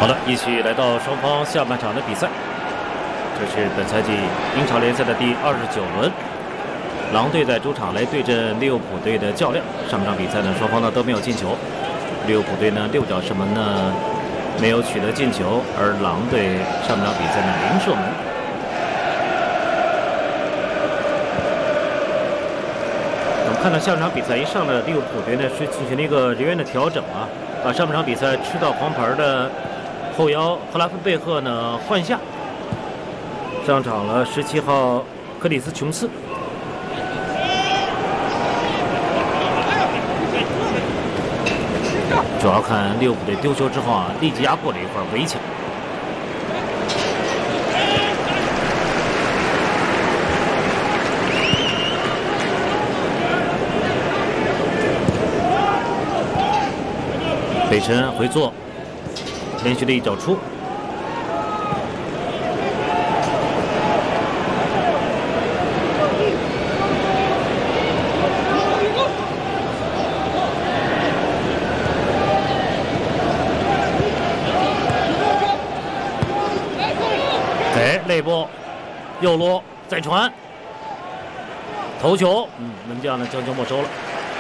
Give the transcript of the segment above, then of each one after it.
好的，一起来到双方下半场的比赛。这是本赛季英超联赛的第29轮，狼队在主场来对阵利物浦队的较量。上半场比赛呢，双方呢都没有进球。利物浦队呢6脚射门呢没有取得进球，而狼队上半场比赛呢0射门。我们看到下半场比赛一上来，利物浦队呢是进行了一个人员的调整啊，把上半场比赛吃到黄牌的后腰赫拉芬贝赫呢换下，上场了17号克里斯琼斯。主要看利物浦队丢球之后啊，立即压过了一块围墙。北辰回做，连续的一脚出。内部右落再传，头球，门将呢将球没收了。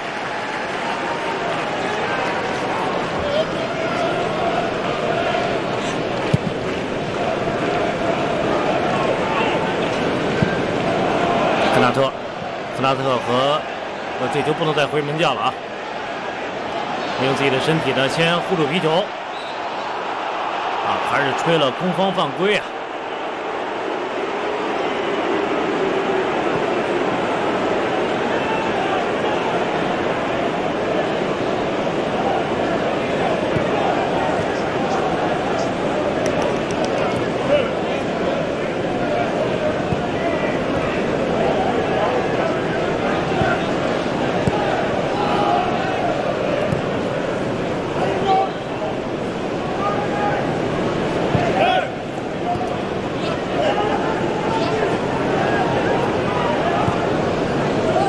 克纳特和这球不能再回门将了啊！用自己的身体呢先护住皮球，还是吹了攻方犯规啊！